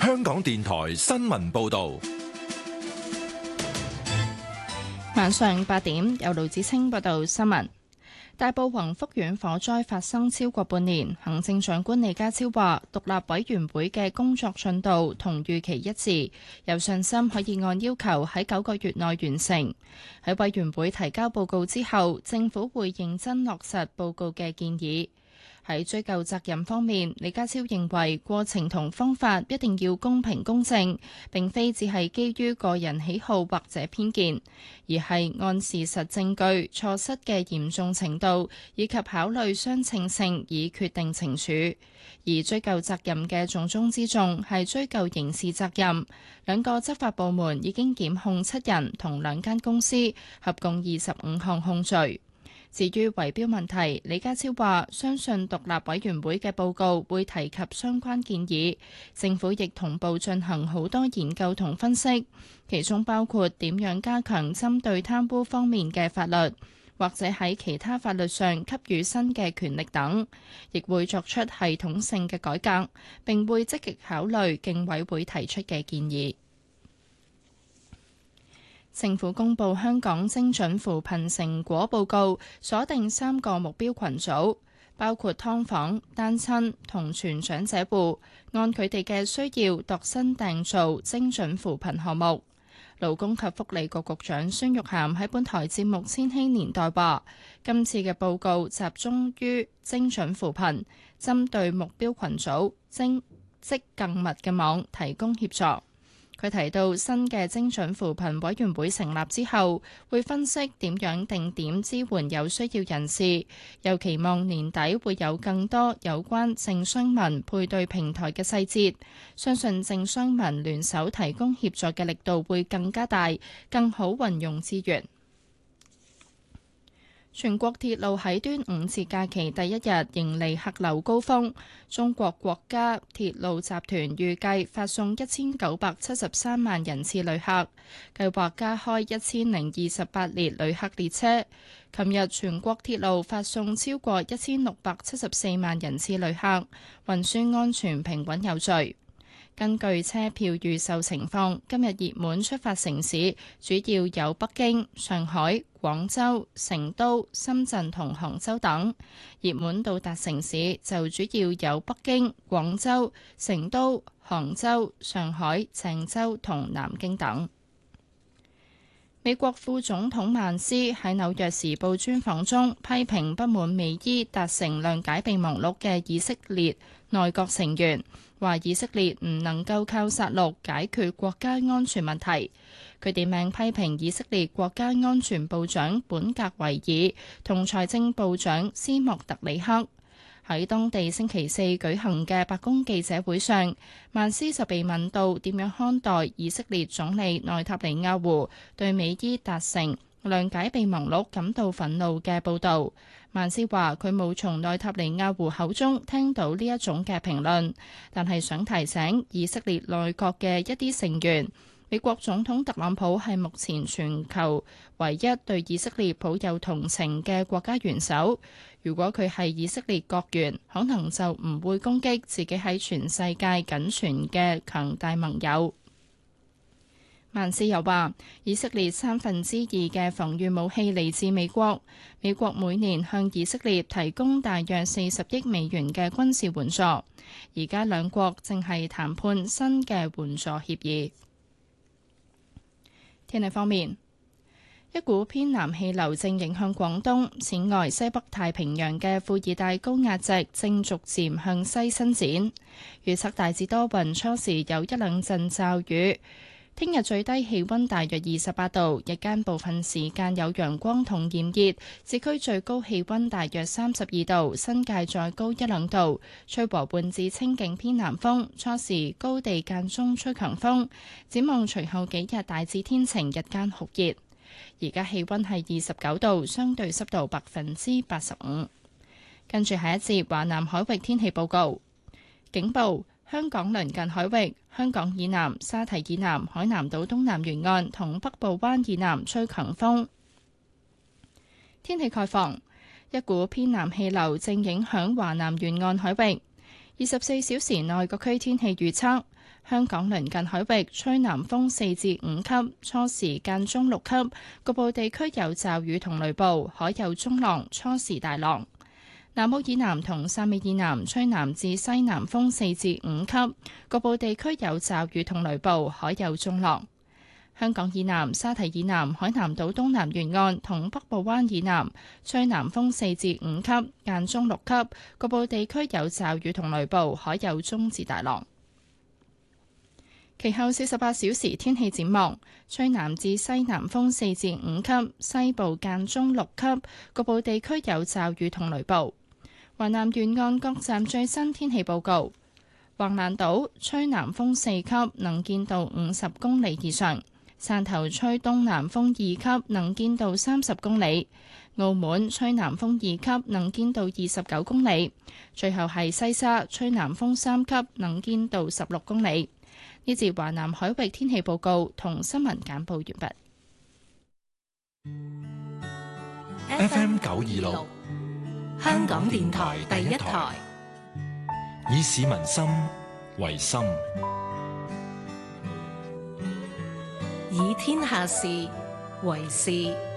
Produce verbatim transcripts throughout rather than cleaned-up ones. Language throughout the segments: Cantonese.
香港電台新聞報道。 晚上八點，由盧子清報道新聞。大埔宏福苑火災發生超過半年，行政長官李家超話，獨立委員會嘅工作進度同預期一致，有信心可以按要求喺九個月內完成。喺委員會提交報告之後，政府會認真落實報告嘅建議。喺追究責任方面，李家超認為過程同方法一定要公平公正，並非只係基於個人喜好或者偏見，而係按事實證據、錯失嘅嚴重程度以及考慮相稱性以決定懲處。而追究責任嘅重中之重係追究刑事責任。兩個執法部門已經檢控七人同兩間公司，合共二十五項控罪。至於圍標問題，李家超話相信獨立委員會嘅報告會提及相關建議，政府亦同步進行好多研究同分析，其中包括點樣加強針對貪污方面嘅法律，或者喺其他法律上給予新嘅權力等，亦會作出系統性嘅改革，並會積極考慮競委會提出嘅建議。政府公布香港精準扶貧成果報告，鎖定三個目標群組，包括劏房、單親同全長者戶，按佢哋嘅需要度身訂造精準扶貧項目。勞工及福利局局長孫玉菡喺本台節目《千禧年代》話，今次嘅報告集中於精準扶貧，針對目標群組精織更密嘅網提供協助。佢提到新嘅精準扶貧委員會成立之後，會分析點樣定點支援有需要人士，又期望年底會有更多有關政商民配對平台嘅細節，相信政商民聯手提供協助嘅力度會更加大，更好運用資源。全國鐵路喺端午節假期第一日迎嚟客流高峰，中國國家鐵路集團預計發送一千九百七十三萬人次旅客，計劃加開一千零二十八列旅客列車。琴日全國鐵路發送超過一千六百七十四萬人次旅客，運輸安全平穩有序。根據車票預售情況，今日熱門出發城市主要有北京、上海、廣州、成都、深圳同杭州等；熱門到達城市就主要有北京、廣州、成都、杭州、上海、鄭州同南京等。美國副總統曼斯喺《紐約時報》專訪中批評不滿美伊達成諒解備忘錄嘅以色列內閣成員，話以色列唔能夠靠殺戮解決國家安全問題。佢點名批評以色列國家安全部長本格維爾同財政部長斯莫特里克。喺當地星期四舉行嘅白宮記者會上，曼斯就被問到點樣看待以色列總理內塔尼亞胡對美伊達成諒解備忘錄感到憤怒嘅報導。曼斯話佢冇從內塔尼亞胡口中聽到呢一種嘅評論，但係想提醒以色列內閣嘅一啲成員，美國總統特朗普係目前全球唯一對以色列抱有同情嘅國家元首。如果佢係以色列國員，可能就唔會攻擊自己喺全世界僅存嘅強大盟友。曼斯又話，以色列三分之二嘅防禦武器嚟自美國，美國每年向以色列提供大約四十億美元嘅軍事援助。而家兩國正係談判新嘅援助協議。天氣方面，一股偏南氣流正影響廣東，此外西北太平洋嘅副熱帶高壓脊正逐漸向西伸展，預測大致多雲，初時有一兩陣驟雨。聽日最低氣溫大約二十八度，日間部分時間有陽光同炎熱，市區最高氣溫大約三十二度，新界再高一兩度，吹和緩至清勁偏南風，初時高地間中吹強風。展望隨後幾日大致天晴，日間酷熱。而家氣溫係二十九度，相對濕度百分之八十五。跟住下一節華南海域天氣報告，警報。香港鄰近海域、香港以南、沙堤以南、海南島東南沿岸同北部灣以南吹強風。天氣概況，一股偏南氣流正影響華南沿岸海域。 二十四小時內各區天氣預測：香港鄰近海域吹南風四至五級，初時間中六級，局部地區有驟雨同雷暴，海有中浪，初時大浪。南澳以南同汕尾以南吹南至西南風四至五級，局部地區有驟雨同雷暴，海有中浪。香港以南、沙堤以南、海南島東南沿岸同北部灣以南吹南風四至五級，間中六級，局部地區有驟雨同雷暴，海有中至大浪。其後四十八小時天氣展望：吹南至西南風四至五級，西部間中六級，局部地區有驟雨同雷暴。華南沿岸各站最新天氣報告：橫瀾島吹南風四級，能見度五十公里以上；汕頭吹東南風二級，能見度三十公里；澳門吹南風二級，能見度二十九公里；最後係西沙吹南風三級，能見度十六公里。呢節華南海域天氣報告同新聞簡報完畢。 F M 九二六。 香港電台第一台， 以市民心為心， 以天下事為事。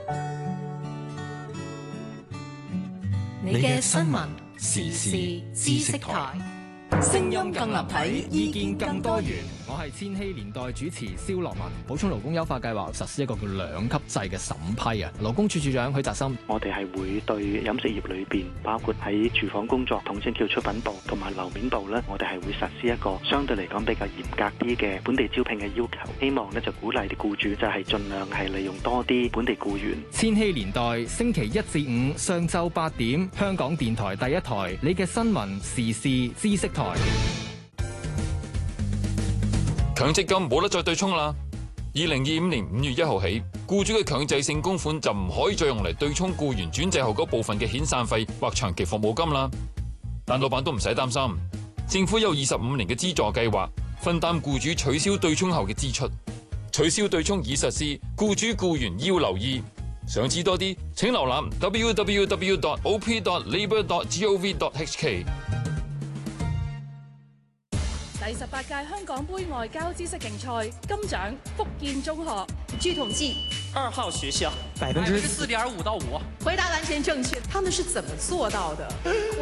你嘅新聞時事知識台， 聲音更立體，意見更多元。我係千禧年代主持蕭樂文。補充勞工優化計劃實施一個叫兩級制嘅審批啊。勞工處處長許澤森， 我哋係會對飲食業裏邊，包括喺廚房工作、統稱叫出品部同埋樓面部咧，我哋係會實施一個相對嚟講比較嚴格啲嘅本地招聘嘅要求。希望咧就鼓勵啲僱主就係盡量係利用多啲本地僱員。 千禧年代星期一至五上晝八點，香港電台第一台，你嘅新聞時事知識台。 強積金冇得再對沖啦！二零二五年五月一號起，僱主嘅強制性供款就唔可以再用嚟對沖僱員轉制後嗰部分嘅遣散費或長期服務金啦。但老闆都唔使擔心，政府有二十五年嘅資助計劃，分擔僱主取消對沖後嘅支出。取消對沖已實施，僱主僱員要留意。想知多啲，請瀏覽 w w w dot o p dot labour dot gov dot h k。 第十八屆香港杯外交知識競賽金獎福建中學。 據統計， 二號學校百分之四點五到五。 回答完全正確，他們是怎麼做到的？